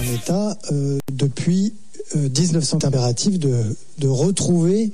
État depuis 1900 impératif de retrouver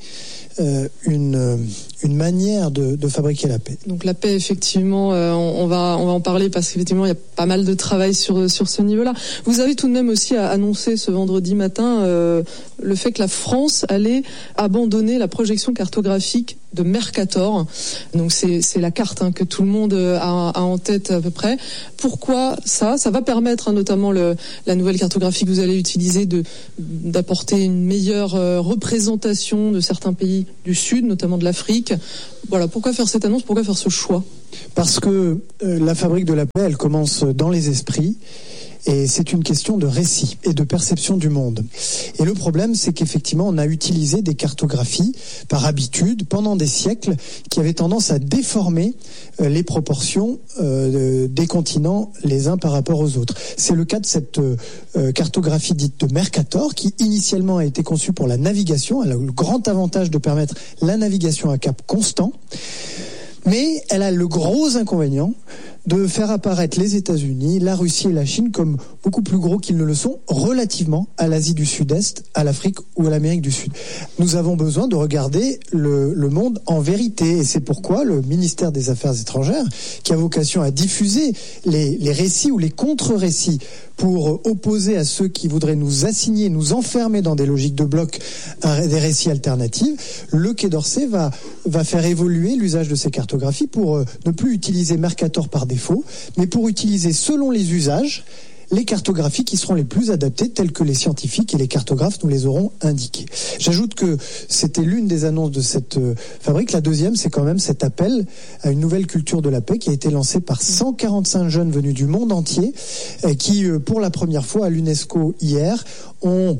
une manière de fabriquer la paix. Donc la paix, effectivement, on va en parler parce qu'effectivement il y a pas mal de travail sur ce niveau-là. Vous avez tout de même aussi annoncé ce vendredi matin le fait que la France allait abandonner la projection cartographique de Mercator. Donc c'est la carte que tout le monde a en tête à peu près. Pourquoi ça va permettre notamment la nouvelle cartographie que vous allez utiliser d'apporter une meilleure représentation de certains pays du Sud, notamment de l'Afrique. Voilà, pourquoi faire cette annonce, pourquoi faire ce choix ? Parce que la fabrique de la paix, elle commence dans les esprits. Et c'est une question de récit et de perception du monde. Et le problème, c'est qu'effectivement, on a utilisé des cartographies par habitude pendant des siècles qui avaient tendance à déformer les proportions des continents les uns par rapport aux autres. C'est le cas de cette cartographie dite de Mercator qui initialement a été conçue pour la navigation. Elle a le grand avantage de permettre la navigation à cap constant. Mais elle a le gros inconvénient de faire apparaître les États-Unis, la Russie et la Chine comme beaucoup plus gros qu'ils ne le sont relativement à l'Asie du Sud-Est, à l'Afrique ou à l'Amérique du Sud. Nous avons besoin de regarder le monde en vérité et c'est pourquoi le ministère des Affaires étrangères, qui a vocation à diffuser les récits ou les contre-récits pour opposer à ceux qui voudraient nous assigner, nous enfermer dans des logiques de bloc, des récits alternatifs, le Quai d'Orsay va faire évoluer l'usage de ces cartographies pour ne plus utiliser Mercator par défaut, mais pour utiliser selon les usages les cartographies qui seront les plus adaptées, telles que les scientifiques et les cartographes nous les auront indiquées. J'ajoute que c'était l'une des annonces de cette fabrique. La deuxième, c'est quand même cet appel à une nouvelle culture de la paix qui a été lancé par 145 jeunes venus du monde entier, qui, pour la première fois à l'UNESCO hier, ont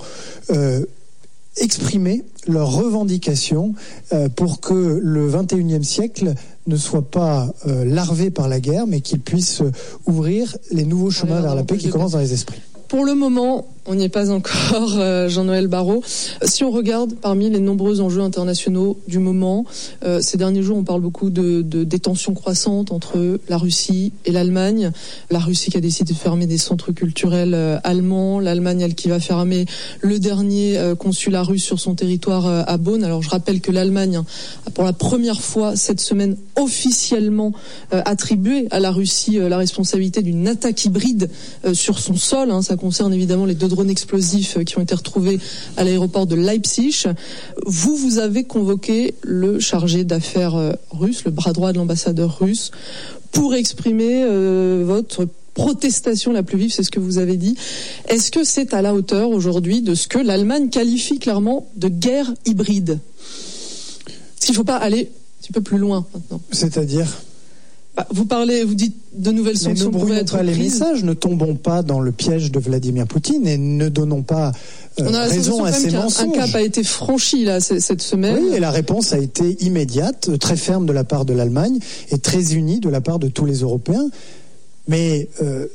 exprimer leurs revendications pour que le 21e siècle ne soit pas larvé par la guerre, mais qu'il puisse ouvrir les nouveaux chemins vers la paix qui commencent dans les esprits. Pour le moment, on n'y est pas encore, Jean-Noël Barrot. Si on regarde parmi les nombreux enjeux internationaux du moment, ces derniers jours, on parle beaucoup des tensions croissantes entre la Russie et l'Allemagne. La Russie qui a décidé de fermer des centres culturels allemands. L'Allemagne, elle, qui va fermer le dernier consulat russe sur son territoire à Bonn. Alors, je rappelle que l'Allemagne a pour la première fois cette semaine officiellement attribué à la Russie la responsabilité d'une attaque hybride sur son sol. Ça concerne évidemment les 2 drones explosifs qui ont été retrouvés à l'aéroport de Leipzig. Vous avez convoqué le chargé d'affaires russe, le bras droit de l'ambassadeur russe, pour exprimer votre protestation la plus vive, c'est ce que vous avez dit. Est-ce que c'est à la hauteur aujourd'hui de ce que l'Allemagne qualifie clairement de guerre hybride ? Est-ce qu'il ne faut pas aller un petit peu plus loin maintenant ? C'est-à-dire ? Vous dites de nouvelles sanctions pourraient être prises. Ne brouillons pas les messages, ne tombons pas dans le piège de Vladimir Poutine et ne donnons pas raison à ces mensonges. Un cap a été franchi là cette semaine. Oui, et la réponse a été immédiate, très ferme de la part de l'Allemagne et très unie de la part de tous les Européens. Mais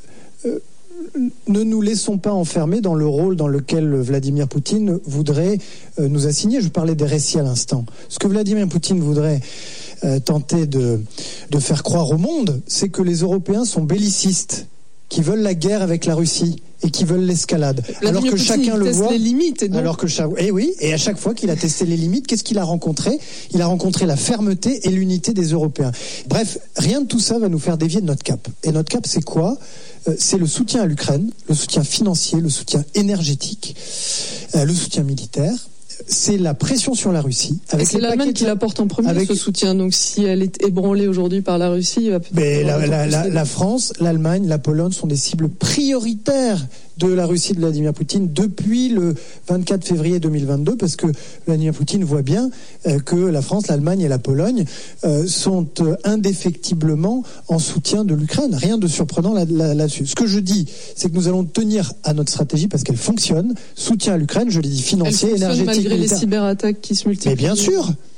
ne nous laissons pas enfermer dans le rôle dans lequel Vladimir Poutine voudrait nous assigner. Je parlais des récits à l'instant. Ce que Vladimir Poutine voudrait tenter de faire croire au monde, c'est que les Européens sont bellicistes, qui veulent la guerre avec la Russie et qui veulent l'escalade. Alors que chacun le voit. Les limites, et à chaque fois qu'il a testé les limites, qu'est-ce qu'il a rencontré ? Il a rencontré la fermeté et l'unité des Européens. Bref, rien de tout ça va nous faire dévier de notre cap. Et notre cap, c'est quoi ? C'est le soutien à l'Ukraine, le soutien financier, le soutien énergétique, le soutien militaire. C'est la pression sur la Russie. Et c'est l'Allemagne qui l'apporte en premier, ce soutien. Donc si elle est ébranlée aujourd'hui par la Russie, il va peut-être... Mais la France, l'Allemagne, la Pologne sont des cibles prioritaires de la Russie de Vladimir Poutine depuis le 24 février 2022, parce que Vladimir Poutine voit bien que la France, l'Allemagne et la Pologne sont indéfectiblement en soutien de l'Ukraine. Rien de surprenant là-dessus. Ce que je dis, c'est que nous allons tenir à notre stratégie parce qu'elle fonctionne. Soutien à l'Ukraine, je l'ai dit, financier, énergétique, malgré militaire. Les cyberattaques qui se multiplient. Mais bien sûr.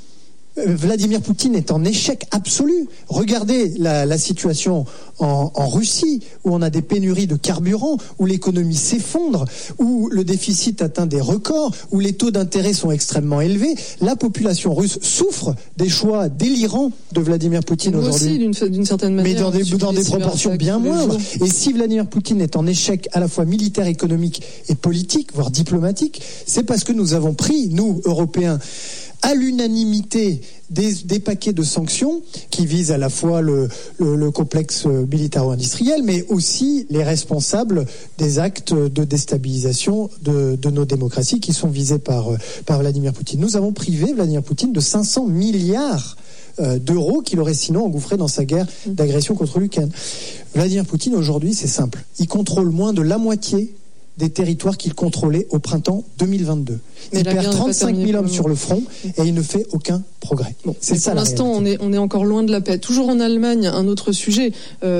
Vladimir Poutine est en échec absolu. Regardez la situation en Russie, où on a des pénuries de carburant, où l'économie s'effondre, où le déficit atteint des records, où les taux d'intérêt sont extrêmement élevés. La population russe souffre des choix délirants de Vladimir Poutine aujourd'hui. Aussi, d'une certaine manière. Mais dans des proportions bien moindres. Et si Vladimir Poutine est en échec à la fois militaire, économique et politique, voire diplomatique, c'est parce que nous avons pris, nous, Européens, à l'unanimité des paquets de sanctions qui visent à la fois le complexe militaro-industriel, mais aussi les responsables des actes de déstabilisation de nos démocraties qui sont visés par Vladimir Poutine. Nous avons privé Vladimir Poutine de 500 milliards d'euros qu'il aurait sinon engouffré dans sa guerre d'agression contre l'Ukraine. Vladimir Poutine, aujourd'hui, c'est simple. Il contrôle moins de la moitié des territoires qu'il contrôlait au printemps 2022. Il perd 35 000 hommes sur le front et il ne fait aucun progrès. Bon, c'est ça. Pour l'instant, on est encore loin de la paix. Toujours en Allemagne, un autre sujet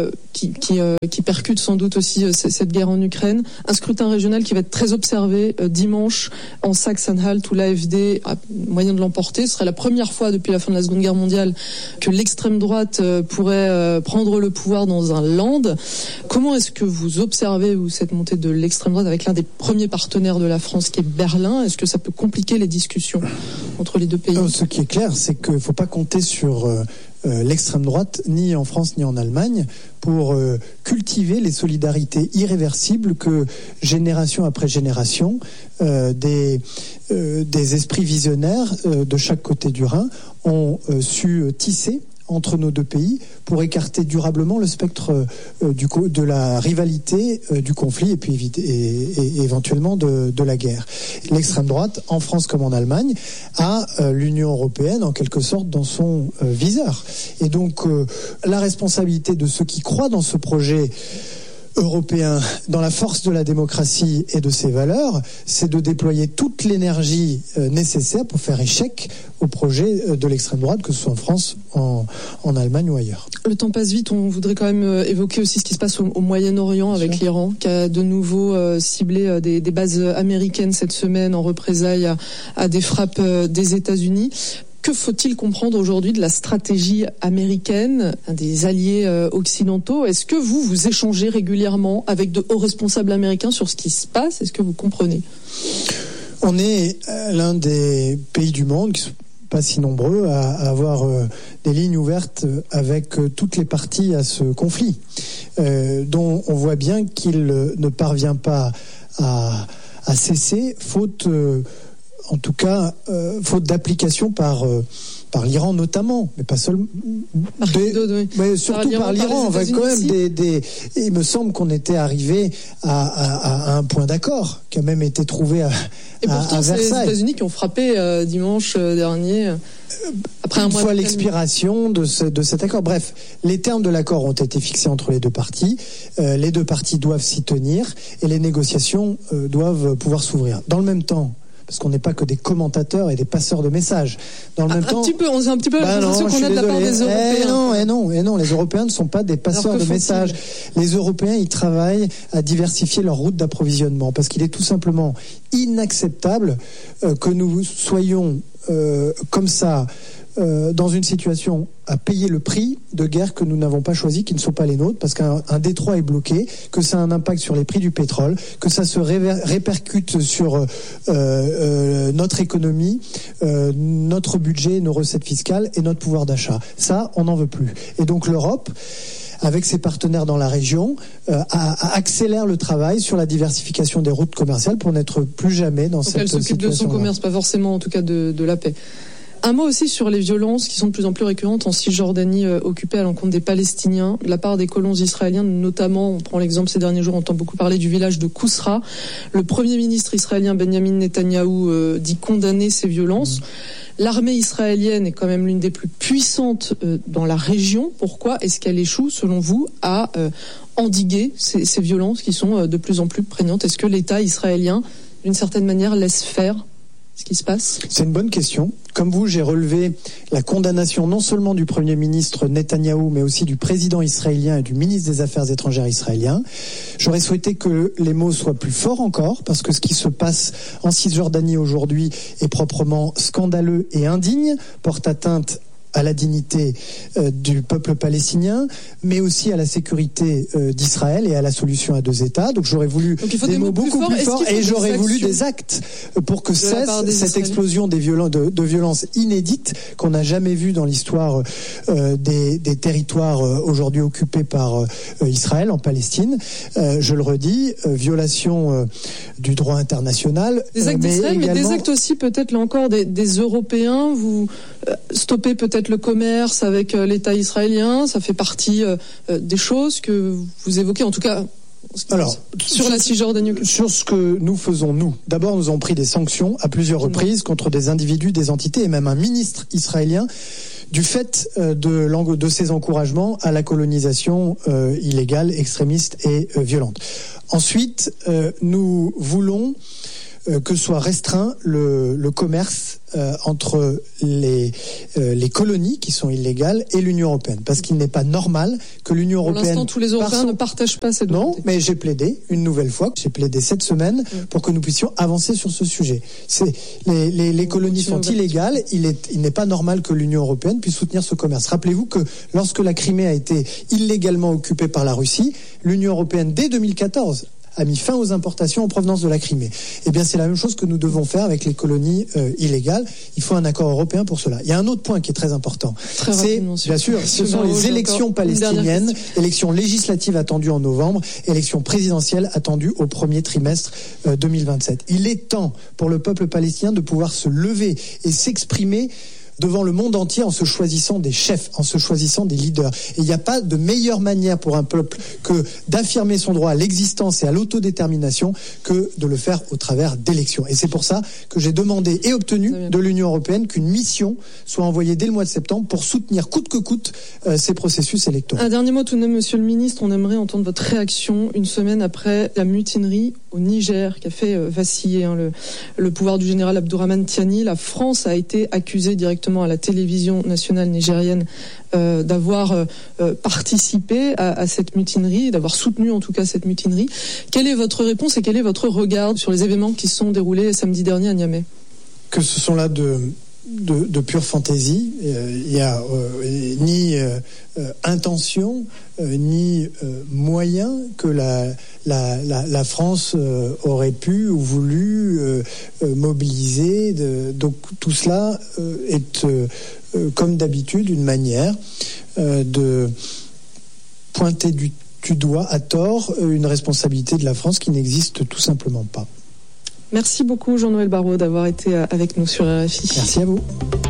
qui percute sans doute aussi cette guerre en Ukraine. Un scrutin régional qui va être très observé dimanche en Saxe-Anhalt, où l'AfD a moyen de l'emporter. Ce serait la première fois depuis la fin de la Seconde Guerre mondiale que l'extrême droite pourrait prendre le pouvoir dans un land. Comment est-ce que vous observez cette montée de l'extrême droite avec l'un des premiers partenaires de la France qui est Berlin? Est-ce que ça peut compliquer les discussions entre les deux pays? Ce qui est clair, c'est qu'il ne faut pas compter sur l'extrême droite, ni en France ni en Allemagne, pour cultiver les solidarités irréversibles que génération après génération des esprits visionnaires de chaque côté du Rhin ont su tisser entre nos deux pays pour écarter durablement le spectre de la rivalité, du conflit et puis éventuellement de la guerre. L'extrême droite, en France comme en Allemagne, a l'Union européenne en quelque sorte dans son viseur. Et donc la responsabilité de ceux qui croient dans ce projet européen, dans la force de la démocratie et de ses valeurs, c'est de déployer toute l'énergie nécessaire pour faire échec au projet de l'extrême droite, que ce soit en France, en Allemagne ou ailleurs. Le temps passe vite, on voudrait quand même évoquer aussi ce qui se passe au Moyen-Orient avec l'Iran, qui a de nouveau ciblé des bases américaines cette semaine en représailles à des frappes des États-Unis. Que faut-il comprendre aujourd'hui de la stratégie américaine, des alliés occidentaux? Est-ce que vous échangez régulièrement avec de hauts responsables américains sur ce qui se passe? Est-ce que vous comprenez? On est l'un des pays du monde qui sont pas si nombreux à avoir des lignes ouvertes avec toutes les parties à ce conflit, dont on voit bien qu'il ne parvient pas à cesser, faute d'application par l'Iran notamment, mais pas seulement, mais surtout par l'Iran. On va quand même il me semble qu'on était arrivé à un point d'accord qui a même été trouvé à pourtant, c'est les États-Unis qui ont frappé dimanche dernier. Après une fois l'expiration de cet accord. Bref, les termes de l'accord ont été fixés entre les deux parties. Les deux parties doivent s'y tenir et les négociations doivent pouvoir s'ouvrir. Dans le même temps, parce qu'on n'est pas que des commentateurs et des passeurs de messages. Dans le même temps, on a un petit peu la sensation qu'on a de la part des Européens. Non, les Européens ne sont pas des passeurs de messages. Les Européens, ils travaillent à diversifier leur route d'approvisionnement, parce qu'il est tout simplement inacceptable que nous soyons comme ça dans une situation à payer le prix de guerres que nous n'avons pas choisies, qui ne sont pas les nôtres, parce qu'un détroit est bloqué, que ça a un impact sur les prix du pétrole, que ça se répercute sur notre économie, notre budget, nos recettes fiscales et notre pouvoir d'achat. Ça, on n'en veut plus. Et donc l'Europe, avec ses partenaires dans la région, accélère le travail sur la diversification des routes commerciales pour n'être plus jamais dans cette situation. Elle s'occupe de son commerce, pas forcément en tout cas de la paix. Un mot aussi sur les violences qui sont de plus en plus récurrentes en Cisjordanie occupée à l'encontre des Palestiniens, de la part des colons israéliens, notamment, on prend l'exemple ces derniers jours, on entend beaucoup parler du village de Kousra. Le Premier ministre israélien Benjamin Netanyahou dit condamner ces violences. L'armée israélienne est quand même l'une des plus puissantes dans la région. Pourquoi est-ce qu'elle échoue, selon vous, à endiguer ces violences qui sont de plus en plus prégnantes? Est-ce que l'État israélien, d'une certaine manière, laisse faire ce qui se passe ? C'est une bonne question. Comme vous, j'ai relevé la condamnation non seulement du Premier ministre Netanyahou, mais aussi du président israélien et du ministre des Affaires étrangères israélien. J'aurais souhaité que les mots soient plus forts encore, parce que ce qui se passe en Cisjordanie aujourd'hui est proprement scandaleux et indigne, porte atteinte à la dignité du peuple palestinien, mais aussi à la sécurité d'Israël et à la solution à 2 États. Donc j'aurais voulu des mots beaucoup plus forts et j'aurais voulu des actes pour que cesse cette explosion de violences inédites qu'on n'a jamais vues dans l'histoire des territoires aujourd'hui occupés par Israël en Palestine. Je le redis, violation du droit international. Des actes d'Israël, mais des actes aussi peut-être là encore des Européens. Vous stoppez peut-être le commerce avec l'État israélien, ça fait partie des choses que vous évoquez, en tout cas sur la Cisjordanie. Sur ce que nous faisons, d'abord nous avons pris des sanctions à plusieurs reprises contre des individus, des entités et même un ministre israélien du fait de ses encouragements à la colonisation illégale, extrémiste et violente. Ensuite, nous voulons que soit restreint le commerce entre les colonies qui sont illégales et l'Union européenne, parce qu'il n'est pas normal que l'Union européenne... Pour l'instant, tous les Européens ne partagent pas cette volonté. Non, mais j'ai plaidé une nouvelle fois, j'ai plaidé cette semaine pour que nous puissions avancer sur ce sujet. Les colonies sont illégales, il n'est pas normal que l'Union européenne puisse soutenir ce commerce. Rappelez-vous que lorsque la Crimée a été illégalement occupée par la Russie, l'Union européenne, dès 2014, a mis fin aux importations en provenance de la Crimée. Eh bien, c'est la même chose que nous devons faire avec les colonies illégales. Il faut un accord européen pour cela. Il y a un autre point qui est très important. Bien sûr, ce sont les élections palestiniennes, élections législatives attendues en novembre, élections présidentielles attendues au premier trimestre 2027. Il est temps pour le peuple palestinien de pouvoir se lever et s'exprimer devant le monde entier en se choisissant des chefs, en se choisissant des leaders. Et il n'y a pas de meilleure manière pour un peuple que d'affirmer son droit à l'existence et à l'autodétermination que de le faire au travers d'élections. Et c'est pour ça que j'ai demandé et obtenu de l'Union européenne qu'une mission soit envoyée dès le mois de septembre pour soutenir coûte que coûte ces processus électoraux. Un dernier mot tout de même, Monsieur le Ministre, on aimerait entendre votre réaction une semaine après la mutinerie au Niger qui a fait vaciller le pouvoir du général Abdourahmane Tiani. La France a été accusée directement à la télévision nationale nigérienne d'avoir participé à cette mutinerie, d'avoir soutenu en tout cas cette mutinerie. Quelle est votre réponse et quel est votre regard sur les événements qui se sont déroulés samedi dernier à Niamey ? Que ce sont là de pure fantaisie. Il n'y a ni intention ni moyen que la France aurait pu ou voulu mobiliser. Donc tout cela est comme d'habitude une manière de pointer du doigt à tort une responsabilité de la France qui n'existe tout simplement pas. Merci beaucoup Jean-Noël Barrot d'avoir été avec nous sur RFI. Merci à vous.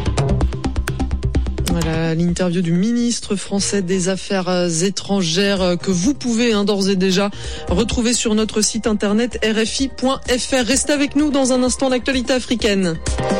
Voilà l'interview du ministre français des Affaires étrangères que vous pouvez d'ores et déjà retrouver sur notre site internet rfi.fr. Restez avec nous dans un instant, l'actualité africaine.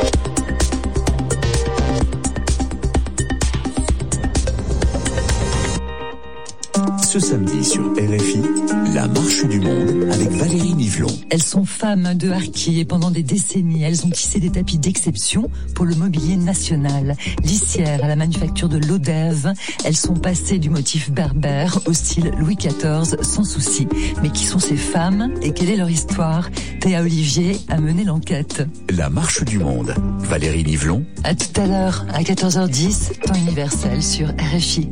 Ce samedi sur RFI, la marche du monde avec Valérie Nivelon. Elles sont femmes de harki et pendant des décennies, elles ont tissé des tapis d'exception pour le mobilier national. Lissières à la manufacture de l'eau d'Ève, elles sont passées du motif berbère au style Louis XIV sans souci. Mais qui sont ces femmes et quelle est leur histoire ? Théa Olivier a mené l'enquête. La marche du monde, Valérie Nivelon. À tout à l'heure, à 14h10, temps universel sur RFI.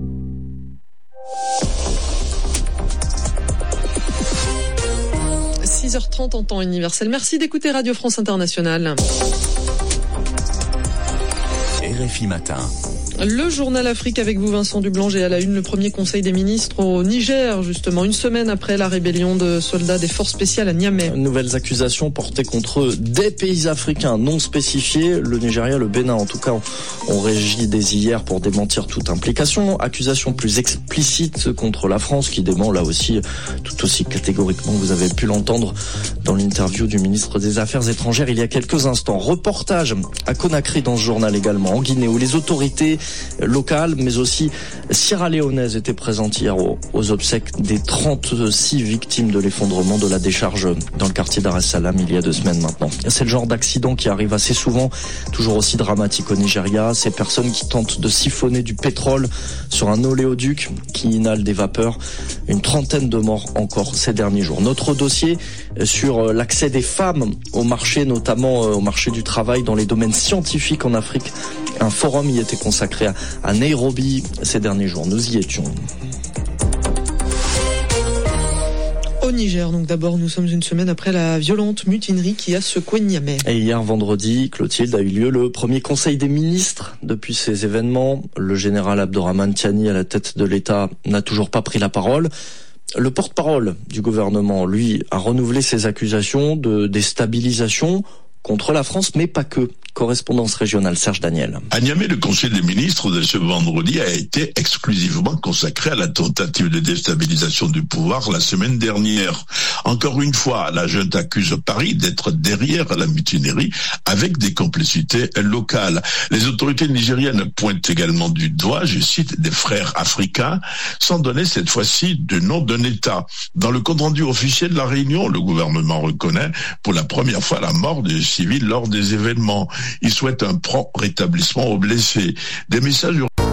6h30 en temps universel. Merci d'écouter Radio France Internationale. RFI Matin. Le journal Afrique avec vous, Vincent Dublange, et à la une, le premier conseil des ministres au Niger, justement, une semaine après la rébellion de soldats des forces spéciales à Niamey. Nouvelles accusations portées contre des pays africains non spécifiés. Le Nigeria, le Bénin, en tout cas, ont régi dès hier pour démentir toute implication. Accusations plus explicites contre la France, qui dément là aussi, tout aussi catégoriquement. Vous avez pu l'entendre dans l'interview du ministre des Affaires étrangères il y a quelques instants. Reportage à Conakry dans ce journal également, en Guinée, où les autorités locale, mais aussi sierra-léonaise était présente hier aux obsèques des 36 victimes de l'effondrement de la décharge dans le quartier Dar es Salaam il y a 2 semaines maintenant. C'est le genre d'accident qui arrive assez souvent, toujours aussi dramatique au Nigeria. Ces personnes qui tentent de siphonner du pétrole sur un oléoduc qui inhale des vapeurs. Une 30aine de morts encore ces derniers jours. Notre dossier sur l'accès des femmes au marché, notamment au marché du travail dans les domaines scientifiques en Afrique. Un forum y était consacré à Nairobi ces derniers jours. Nous y étions. Au Niger, donc d'abord, nous sommes une semaine après la violente mutinerie qui a secoué Niamey. Et hier vendredi, Clotilde, a eu lieu le premier conseil des ministres depuis ces événements. Le général Abdourahmane Tiani, à la tête de l'État, n'a toujours pas pris la parole. Le porte-parole du gouvernement, lui, a renouvelé ses accusations de déstabilisation contre la France, mais pas que. Correspondance régionale, Serge Daniel. À Niamey, le Conseil des ministres de ce vendredi a été exclusivement consacré à la tentative de déstabilisation du pouvoir la semaine dernière. Encore une fois, la junte accuse Paris d'être derrière la mutinerie avec des complicités locales. Les autorités nigériennes pointent également du doigt, je cite, des frères africains, sans donner cette fois-ci de nom d'un État. Dans le compte-rendu officiel de la réunion, le gouvernement reconnaît pour la première fois la mort des civils lors des événements. Il souhaite un prompt rétablissement aux blessés. Des messages